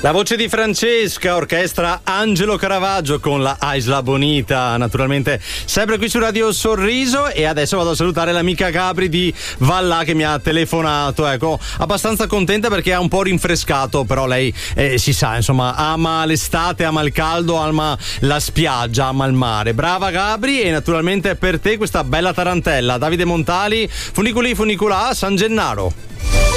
La voce di Francesca, orchestra Angelo Caravaggio con la Isla Bonita, naturalmente sempre qui su Radio Sorriso. E adesso vado a salutare l'amica Gabri di Vallà che mi ha telefonato, ecco, abbastanza contenta perché ha un po' rinfrescato, però lei si sa, insomma, ama l'estate, ama il caldo, ama la spiaggia, ama il mare. Brava Gabri. E naturalmente per te questa bella tarantella, Davide Montali, Funiculi Funiculà, San Gennaro.